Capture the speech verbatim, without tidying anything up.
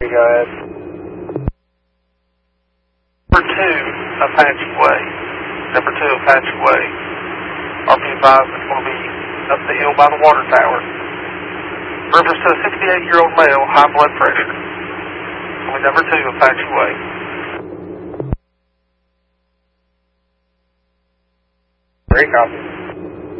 Go ahead. Number two, Apache Way. Number two, Apache Way. R P advised it's going to be up the hill by the water tower. Reference to a sixty-eight-year-old male, high blood pressure. Only number two, Apache Way. Three copy.